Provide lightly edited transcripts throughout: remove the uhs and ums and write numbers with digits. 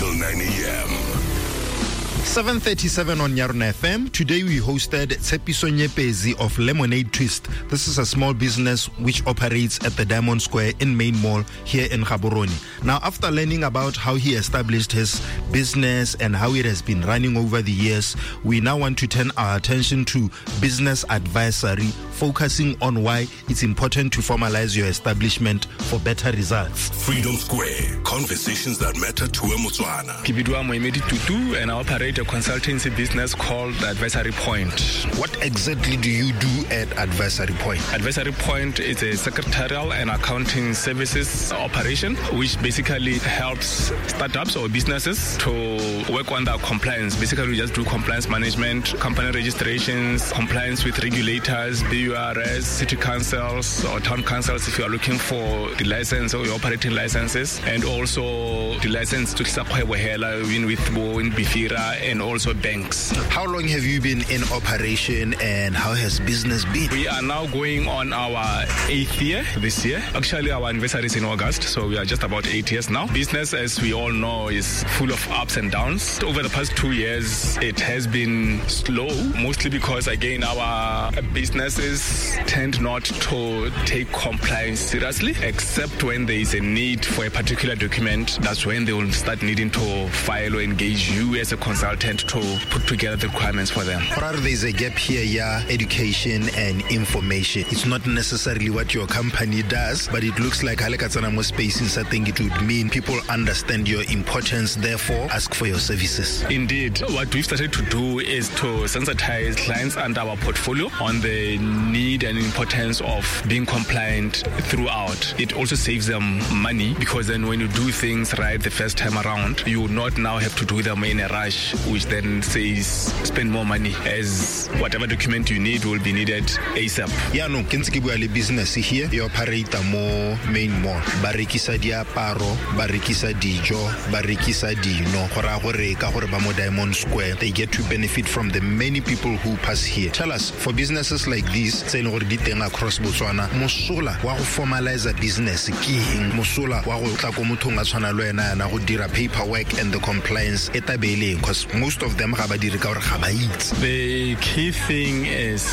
till 9 a.m. 7:37 on Nyaruna FM. Today we hosted Tshepiso Nyepezi of Lemonade Twist. This is a small business which operates at the Diamond Square in Main Mall here in Gaborone. Now, after learning about how he established his business and how it has been running over the years, we now want to turn our attention to business advisory, focusing on why it's important to formalize your establishment for better results. Freedom Square, conversations that matter to a Motswana. Kibidwa Moemedi Tutu, and I operate a consultancy business called Advisory Point. What exactly do you do at Advisory Point? Advisory Point is a secretarial and accounting services operation which basically helps startups or businesses to work on their compliance. Basically, we just do compliance management, company registrations, compliance with regulators, BURS, city councils or town councils if you are looking for the license or your operating licenses, and also the license to win with Bifira and also banks. How long have you been in operation and how has business been? We are now going on our 8th year this year. Actually, our anniversary is in August, so we are just about 8 years now. Business, as we all know, is full of ups and downs. Over the past 2 years, it has been slow, mostly because, again, our businesses tend not to take compliance seriously, except when there is a need for a particular document. That's when they will start needing to file or engage you as a consultant to put together the requirements for them. There's a gap here, education and information. It's not necessarily what your company does, but it looks like more spaces. I think it would mean people understand your importance, therefore ask for your services. Indeed. What we've started to do is to sensitize clients and our portfolio on the need and importance of being compliant throughout. It also saves them money because then when you do things right the first time around, you will not now have to do them in a rush, which then says spend more money, as whatever document you need will be needed ASAP. No, Kinskibuali business here, you operate more Main Mall. Barikisa diaparo, barikisa dijo, barikisa dino, Diamond Square. They get to benefit from the many people who pass here. Tell us, for businesses like these, across Botswana, mosola wa go formalize a business, mosola wa go tla ko motho nga tshwana le wena na go dira paperwork and the compliance etabeleng, because most of them ga ba dire ka gore ga ba itse. The key thing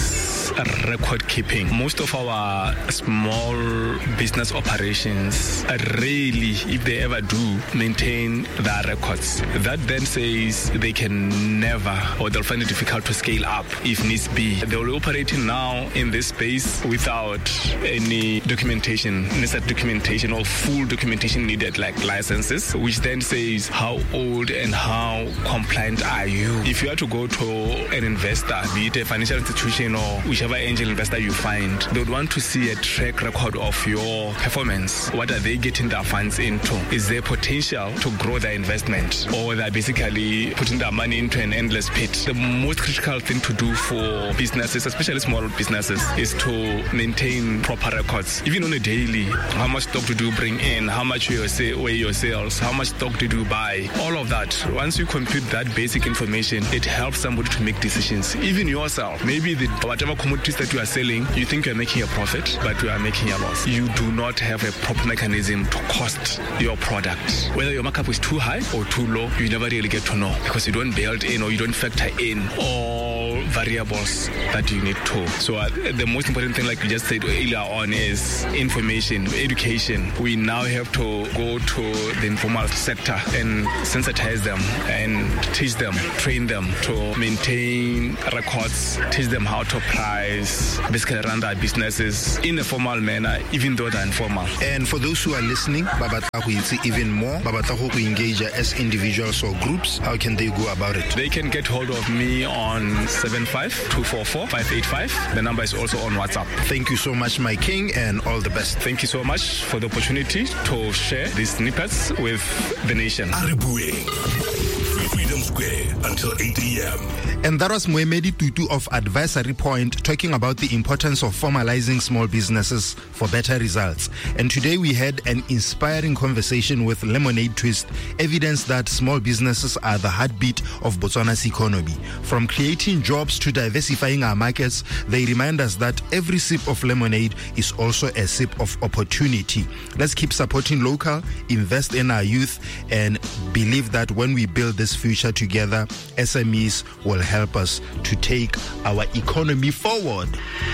is record keeping. Most of our small business operations really, if they ever do, maintain their records. That then says they can never, or they'll find it difficult to scale up if needs be. They're operating now in this space without any documentation, necessary documentation or full documentation needed, like licenses, which then says how old and how compliant are you. If you are to go to an investor, be it a financial institution or whichever angel investor you find, they would want to see a track record of your performance. What are they getting their funds into? Is there potential to grow their investment, or they're basically putting their money into an endless pit? The most critical thing to do for businesses, especially small businesses, is to maintain proper records. Even on a daily, how much stock did you bring in? How much were your sales? How much stock did you buy? All of that. Once you compute that basic information, it helps somebody to make decisions. Even yourself, maybe whatever commodities that you are selling, you think you're making a profit, but you are making a loss. You do not have a proper mechanism to cost your product. Whether your markup is too high or too low, you never really get to know, because you don't build in or you don't factor in all variables that you need to. So the most important thing, like you just said earlier on, is information, education. We now have to go to the informal sector and sensitize them and teach them, train them to maintain records, teach them how to price, basically run their businesses in a formal manner, even though they're informal. And for those who are listening, even more, to engage as individuals or groups, how can they go about it? They can get hold of me on 75-244-585. The number is also on WhatsApp. Thank you so much, my king, and all the best. Thank you so much for the opportunity to share these snippets with the nation. Freedom Freedom Square until 8 a.m. And that was Moemedi Tutu of Advisory Point talking about the importance of formalizing small businesses for better results. And today we had an inspiring conversation with Lemonade Twist, evidence that small businesses are the heartbeat of Botswana's economy. From creating jobs to diversifying our markets, they remind us that every sip of lemonade is also a sip of opportunity. Let's keep supporting local, invest in our youth, and believe that when we build this future together, SMEs will help us to take our economy forward.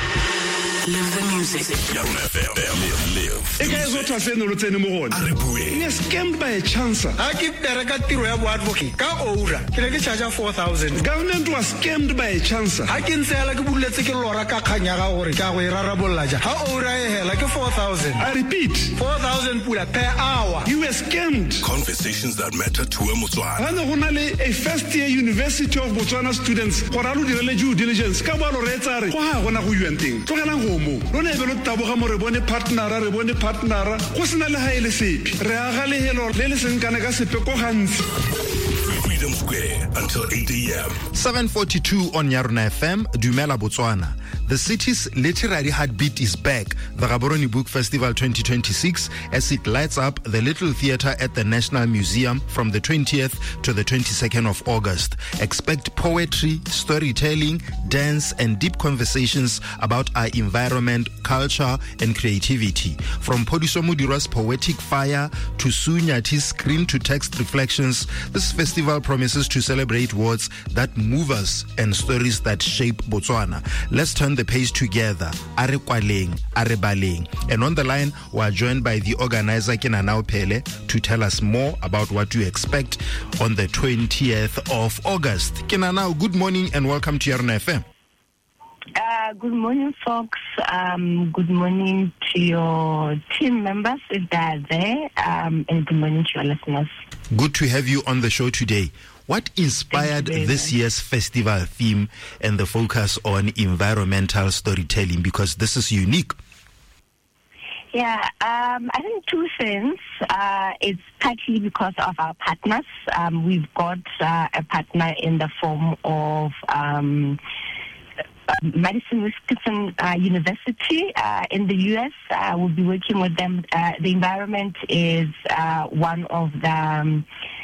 Live the music. Young FM. Live. E guys what was saying no tsene mo gone. He is scammed by a chancer. I keep the tiro ya bo advocate ka ora. Ke le charge 4,000. Government was scammed by a chancer. I can say like buletse ke lora ka khanya ga gore ka go irarabolla ja. Ha ora e hela ke 4,000. I repeat, 4,000 pula per hour. you were scammed. Conversations that matter to Motswana. Hana gona le a first year University of Botswana students go ra lo direle due diligence ka ba lo re tsare go ha gona go yuenteng. Tlogelang go mo. Lo ne be lo taboga mo re bone partnera go sena le ha ile sepi. Re aga le helo le le senkana ka sepeko gantsi. Freedom Square until 8 a.m. 7:42 on Yarona FM, Dumela Botswana. The city's literary heartbeat is back, the Gaborone Book Festival 2026, as it lights up the Little Theatre at the National Museum from the 20th to the 22nd of August. Expect poetry, storytelling, dance, and deep conversations about our environment, culture, and creativity. From Podiso Mudira's poetic fire to Sue Nyati's screen-to-text reflections, this festival promises to celebrate words that move us and stories that shape Botswana. Let's turn the page together. Are kwaleng, are baleng. And on the line, we are joined by the organizer Kinanao Pele to tell us more about what to expect on the 20th of August. Kinanao, good morning and welcome to Yarona FM. Good morning, folks. Good morning to your team members if they are there, and good morning to your listeners. Good to have you on the show today. What inspired this year's festival theme and the focus on environmental storytelling? Because this is unique. Yeah, I think two things. It's partly because of our partners. We've got a partner in the form of Madison Wisconsin University in the U.S. We'll be working with them. The environment is one of the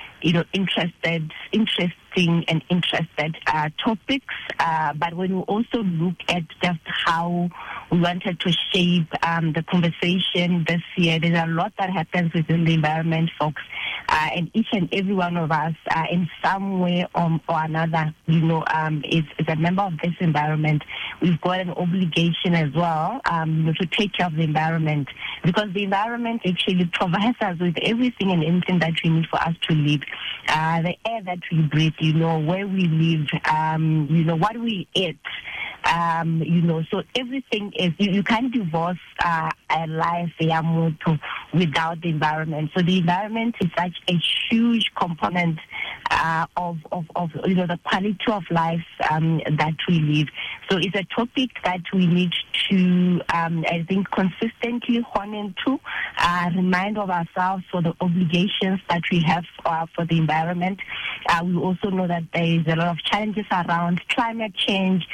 interesting and interested topics, but when we also look at just how we wanted to shape the conversation this year, there's a lot that happens within the environment, folks, and each and every one of us, in some way or another, is a member of this environment. We've got an obligation as well, to take care of the environment, because the environment actually provides us with everything and anything that we need for us to live. The air that we breathe, where we live, what we eat, so everything is, you can't divorce a life without the environment. So the environment is such a huge component of the quality of life that we live. So it's a topic that we need to, I think, consistently hone into, remind of ourselves for the obligations that we have for the environment. We also know that there is a lot of challenges around climate change,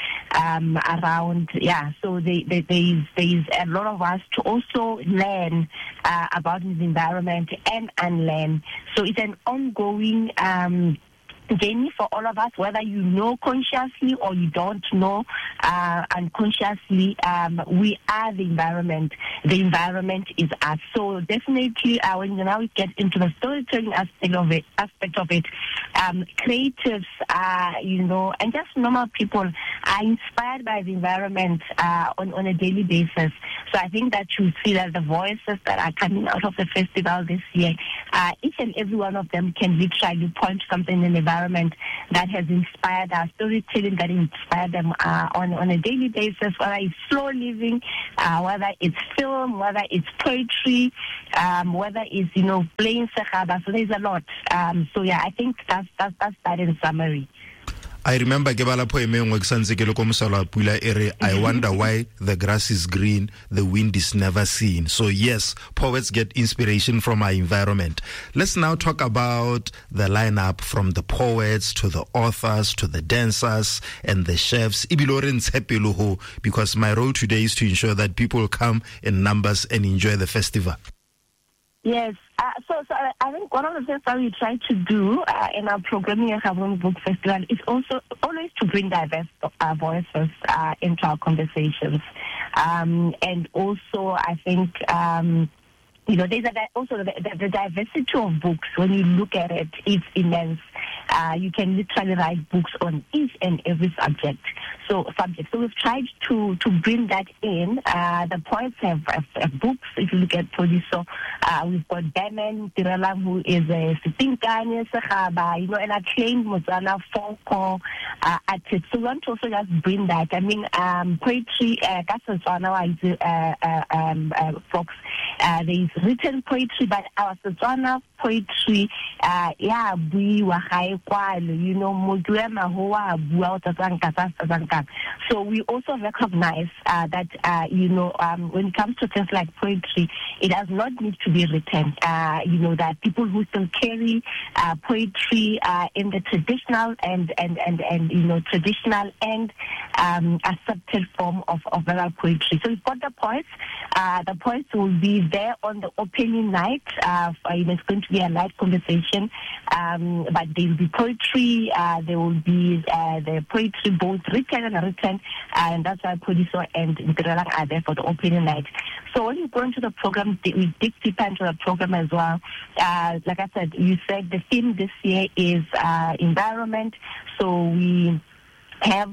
so there is a lot of us to also learn about this environment and unlearn. So it's an ongoing journey for all of us, whether you know consciously or you don't know unconsciously. We are the environment. The environment is us. So definitely, when now we get into the storytelling aspect of it, creatives, and just normal people are inspired by the environment on a daily basis. So I think that you see that the voices that are coming out of the festival this year, each and every one of them can literally point to something in the environment that has inspired our storytelling, that inspired them on a daily basis, whether it's slow living, whether it's film, whether it's poetry, whether it's, playing Sechaba. So there's a lot. I think that's that in summary. I remember ke bala poem e ngwe ke santse ke le ko mosala pula ere I wonder why the grass is green, the wind is never seen. So yes, poets get inspiration from our environment. Let's now talk about the lineup, from the poets to the authors to the dancers and the chefs. Because my role today is to ensure that people come in numbers and enjoy the festival. Yes. So I think one of the things that we try to do in our programming at Gaborone Book Festival is also always to bring diverse voices into our conversations. And also, I think, there's also the diversity of books. When you look at it, it's immense. You can literally write books on each and every subject. So we've tried to bring that in. The poets have books. If you look at Toliso, we've got Bemen Tiralang, who is a Sitinkane Sahaba, an acclaimed Motswana folk artist. So we want to also just bring that. I mean, poetry, folks, there is written poetry, but our Setswana poetry, so we also recognize that when it comes to things like poetry, it does not need to be written. That people who still carry poetry in the traditional and traditional and accepted form of oral poetry. So we've got the poets. The poets will be there on the opening night. It's going to be a light conversation, but there will be poetry. There will be the poetry, both written and unwritten, and that's why Podiso and Ntiralang are there for the opening night. So when you go into the program, we dig deeper into the program as well. Like I said, you said the theme this year is environment. So we have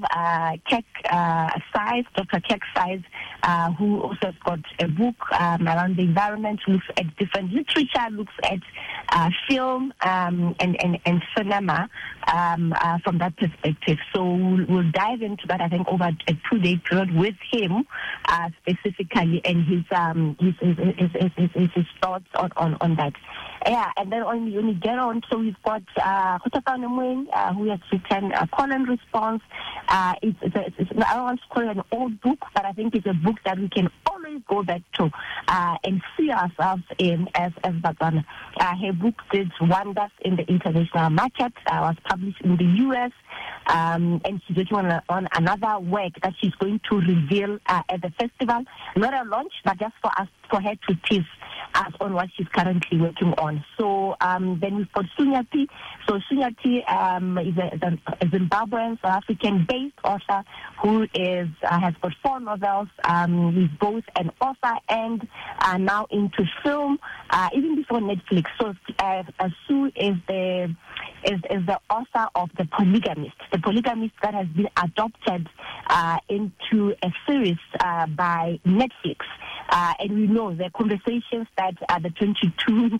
Dr. Keck Size, who also has got a book around the environment, looks at different literature, looks at film and cinema from that perspective. So we'll dive into that, I think, over a 2-day period with him specifically, and his thoughts on that. Yeah, and then when you get on, so we've got who has written a call and response. I don't want to call it an old book, but I think it's a book that we can always go back to and see ourselves in as Batswana. Her book did wonders in the international market. Was published in the U.S. And she's working on another work that she's going to reveal at the festival. Not a launch, but just for her to tease us on what she's currently working on. So then we've got Sunyati. So Sunyati is a Zimbabwean, South African-based author who has got 4 novels. He's both an author and now into film, even before Netflix. So Sue is the author of The Polygamist. The Polygamist that has been adopted into a series by Netflix. And we know the conversations that the 22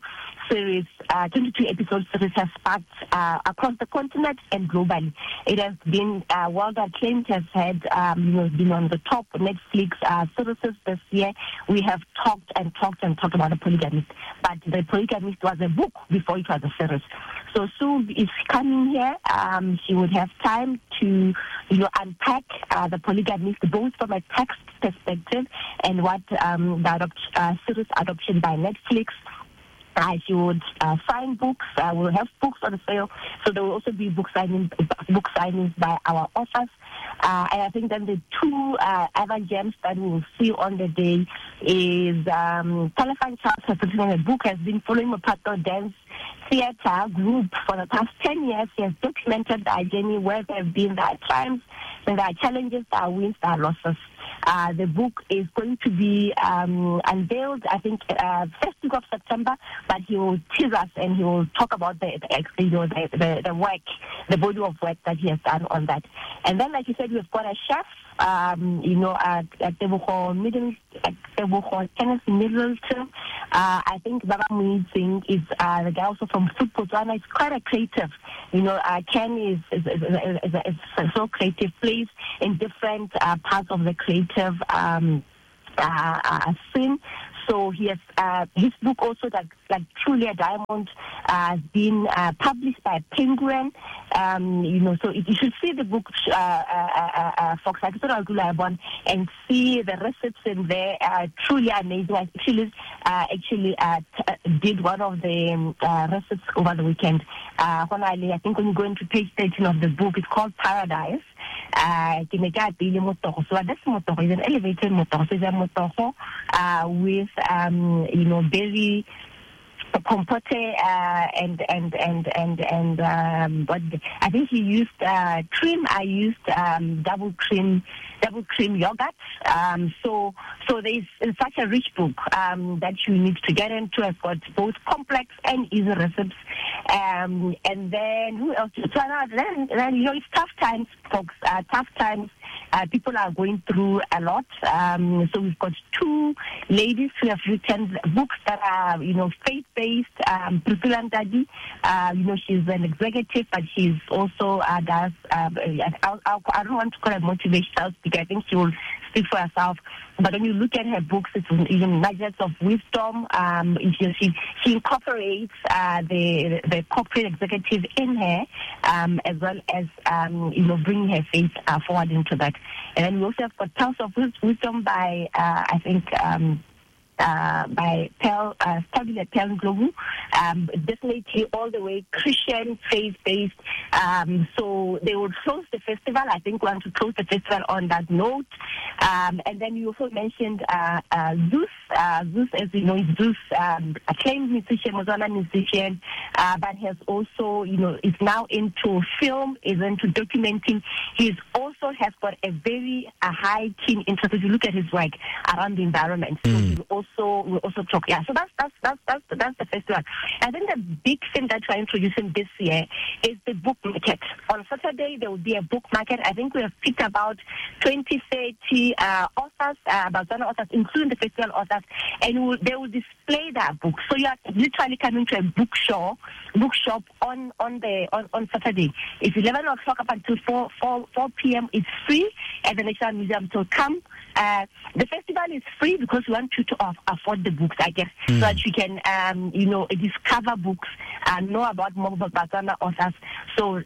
episode series has sparked across the continent and globally. It has been world acclaimed, has had been on the top Netflix series this year. We have talked about The Polygamist, but The Polygamist was a book before it was a series. So Sue is coming here. She would have time to unpack The Polygamist, both from a text perspective and what the series adoption by Netflix. She would sign books. We'll have books on sale, so there will also be book signings by our authors. And I think then the 2 other gems that we will see on the day is Telefine Charles has written a book, has been following Mapato Dance Theatre group for the past 10 years. He has documented their journey, where there have been their triumphs, and their challenges, their wins, their losses. The book is going to be unveiled, I think, first week of September, but he will tease us and he will talk about the work, the body of work that he has done on that. And then, like you said, we've got a chef, at Kenneth Middleton. I think Baba Muizing is the guy also from Food Botswana. It's quite a creative. Ken is so creative, plays in different parts of the creative scene. So he has his book also, like Truly a Diamond, has been published by Penguin. So you should see the book, Fox, and see the recipes in there. Truly amazing. I actually did one of the recipes over the weekend. I think when you go into page 13 of the book, it's called Paradise. So that's motoho is an elevated motoho. So it's a motoho with very compote and what I think he used cream. I used double cream yogurt. So there's such a rich book that you need to get into. It's got both complex and easy recipes. And then who else? So then it's tough times, folks. Tough times. People are going through a lot. So we've got two ladies who have written books that are, faith-based. Priscilla Ndadi, she's an executive, but she's also does. I don't want to call her motivational speaker. I think she will speak for herself. But when you look at her books, it's even nuggets of wisdom. She incorporates the corporate executive in her, as well as bringing her faith forward into that. And then we also have got Tales of Wisdom by I think. By Stabile Pearl Global, definitely all the way Christian, faith-based. So they would close the festival. I think we want to close the festival on that note. And then you also mentioned Zeus. Zeus, as you know, is Zeus, acclaimed musician, Mozana musician, but has also, is now into film, is into documenting. He also has got a very high keen interest. If you look at his work around the environment, so we'll also talk. Yeah, so that's the first one. I think the big thing that we're introducing this year is the book market. On Saturday there will be a book market. I think we have picked about 20-30 authors, about authors, including the festival authors, and they will display their books. So you are literally coming to a bookshop on Saturday. It's 11 o'clock up until 4 p.m. It's free at the National Museum. So come. The festival is free because we want you to afford the books, I guess, so that you can, discover books and know about more about Botswana authors. So,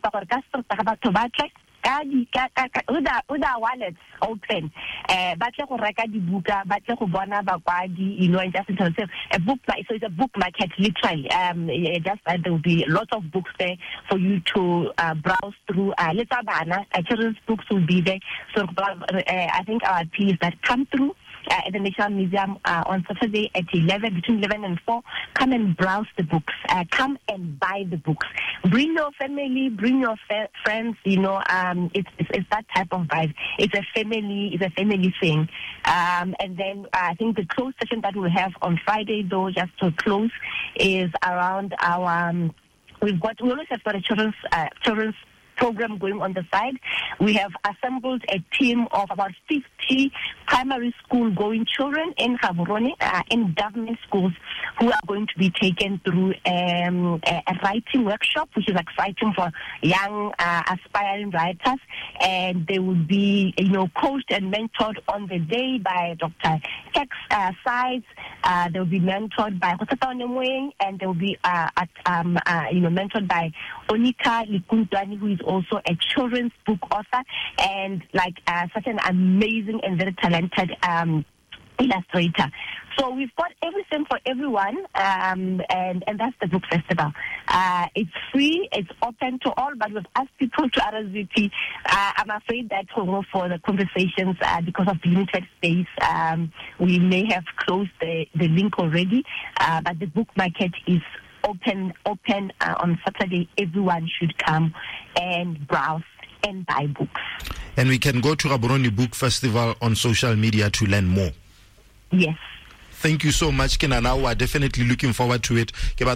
with our wallets open, batle go reka dibuka, batle go bona bakwadi, and just tell a book. So it's a book market, literally. Just there will be lots of books there for you to browse through. Children's books will be there. So I think our appeal is that come through at the National Museum on Saturday at between 11 and 4. Come and browse the books. Come and buy the books. Bring your family, bring your friends. It's that type of vibe. It's a family thing. And then I think the close session that we'll have on Friday, though, just to close, is around our. We always have got a children's program going on the side. We have assembled a team of about 50 primary school going children in Gaborone, in government schools, who are going to be taken through a writing workshop, which is exciting for young aspiring writers. And they will be, coached and mentored on the day by Dr. Tex Sides. They will be mentored by Hosata Onemweng, and they will be mentored by Onika Likuntwani, who is also a children's book author and such an amazing and very talented illustrator. So we've got everything for everyone, and that's the book festival. It's free, it's open to all, but we've asked people to RSVP. I'm afraid that for the conversations, because of the limited space, we may have closed the link already, but the book market is open on Saturday. Everyone should come and browse and buy books. And we can go to Gaborone Book Festival on social media to learn more. Yes. Thank you so much, Kenana. We are definitely looking forward to it. A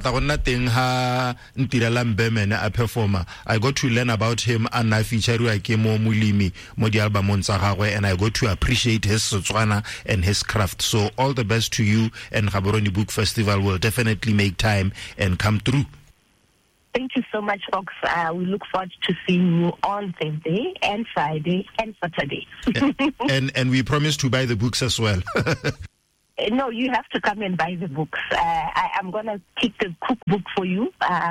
performer. I got to learn about him and I feature mulimi modi album and I got to appreciate his Setswana and his craft. So all the best to you, and Gaborone Book Festival will definitely make time and come through. Thank you so much, folks. We look forward to seeing you on Thursday and Friday and Saturday. and we promise to buy the books as well. No, you have to come and buy the books. I'm going to pick the cookbook for you.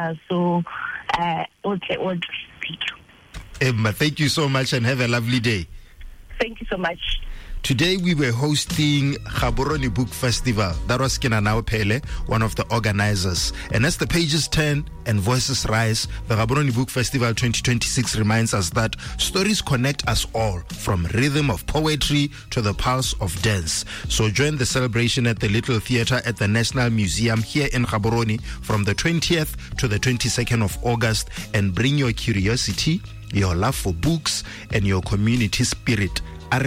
Okay. Emma, thank you so much and have a lovely day. Thank you so much. Today we were hosting Gaborone Book Festival. That was Kinanao Pele, one of the organizers. And as the pages turn and voices rise, the Gaborone Book Festival 2026 reminds us that stories connect us all, from rhythm of poetry to the pulse of dance. So join the celebration at the Little Theatre at the National Museum here in Gaborone from the 20th to the 22nd of August and bring your curiosity, your love for books, and your community spirit.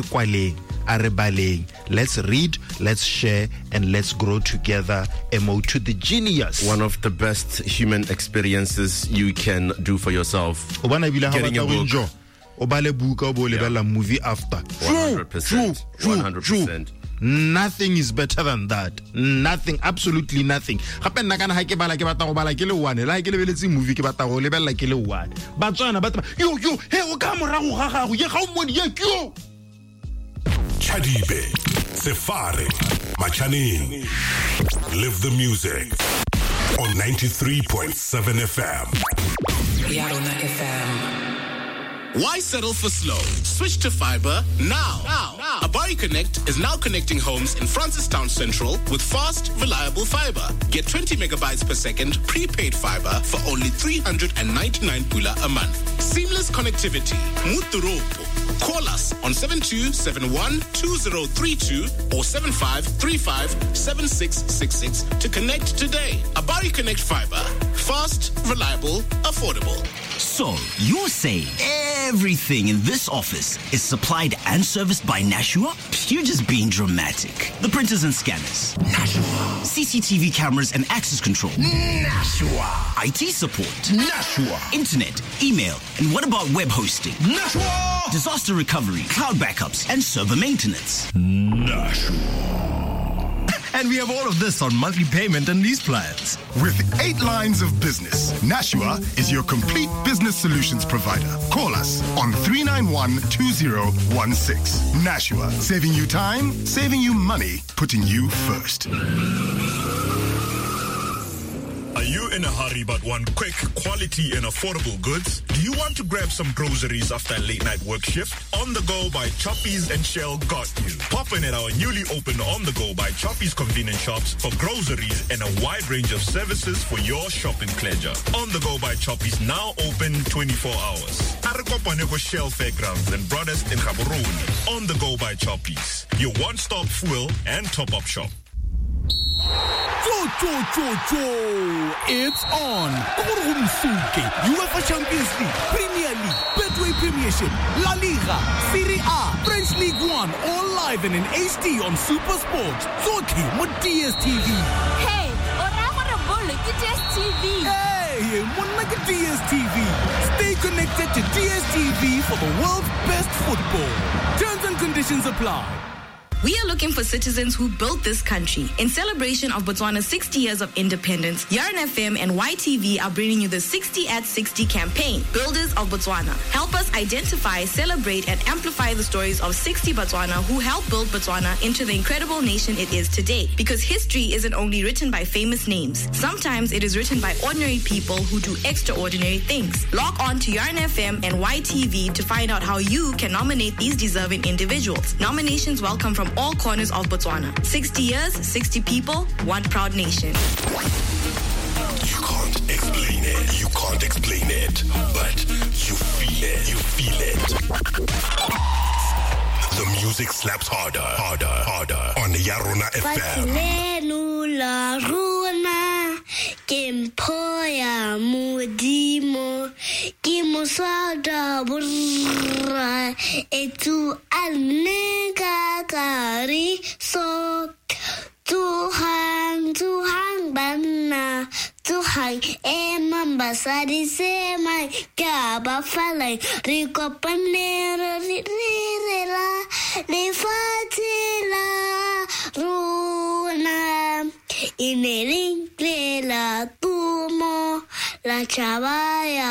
Let's read, let's share, and let's grow together. Emo to the genius. One of the best human experiences you can do for yourself. Getting a book. Movie after. 100%. Nothing is better than that. Nothing, absolutely nothing. Chadibe, Sefare, Machaning. Live the music on 93.7 FM. Yarona FM. Why settle for slow? Switch to fiber now. Abari Connect is now connecting homes in Francistown Central with fast, reliable fiber. Get 20 megabytes per second prepaid fiber for only 399 pula a month. Seamless connectivity. Muturopo. Call us on 7271-2032 or 7535-7666 to connect today. Abari Connect Fiber. Fast, reliable, affordable. So, you're saying everything in this office is supplied and serviced by Nashua? You're just being dramatic. The printers and scanners? Nashua. CCTV cameras and access control? Nashua. IT support? Nashua. Internet, email, and what about web hosting? Nashua. Disaster recovery, cloud backups, and server maintenance? Nashua. And we have all of this on monthly payment and lease plans. With 8 lines of business, Nashua is your complete business solutions provider. Call us on 391-2016. Nashua, saving you time, saving you money, putting you first. Are you in a hurry but want quick, quality and affordable goods? Do you want to grab some groceries after a late night work shift? On the Go by Choppies and Shell got you. Pop in at our newly opened On the Go by Choppies convenience shops for groceries and a wide range of services for your shopping pleasure. On the Go by Choppies now open 24 hours. Arikopaneko Shell Fairgrounds and Broadest in Gaborone. On the Go by Choppies, your one-stop fuel and top-up shop. It's on. UEFA Champions League, Premier League, Betway Premiership, La Liga, Serie A, French League 1, all live and in HD on Super Sport. Zoki with DSTV. Hey, DSTV. Hey, DSTV. Stay connected to DSTV for the world's best football. Terms and conditions apply. We are looking for citizens who built this country. In celebration of Botswana's 60 years of independence, Yarn FM and YTV are bringing you the 60 at 60 campaign. Builders of Botswana. Help us identify, celebrate, and amplify the stories of 60 Botswana who helped build Botswana into the incredible nation it is today. Because history isn't only written by famous names. Sometimes it is written by ordinary people who do extraordinary things. Log on to Yarn FM and YTV to find out how you can nominate these deserving individuals. Nominations welcome from all corners of Botswana. 60 years, 60 people, one proud nation. You can't explain it. You can't explain it. But you feel it. You feel it. The music slaps harder on Yarona FM. Kempoya mudimo kimusada burra etu alnega kari so Tuhan banna Tuhan emambasari semai kaba falai riko panera rirela nefatila runa inering la tumo la chavaya